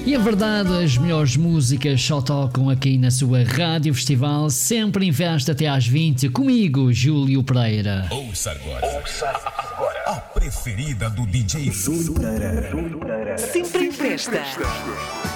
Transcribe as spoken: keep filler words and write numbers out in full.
E a verdade, as melhores músicas só tocam aqui na sua Rádio Festival, sempre em festa até às vinte, comigo, Júlio Pereira. Ouça agora. Ouça agora. A preferida do D J Júlio Pereira. Sempre em festa.